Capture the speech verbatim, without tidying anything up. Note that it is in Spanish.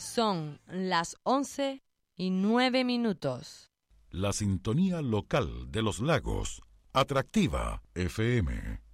Son las once y nueve minutos. La sintonía local de los lagos, Atractiva F M.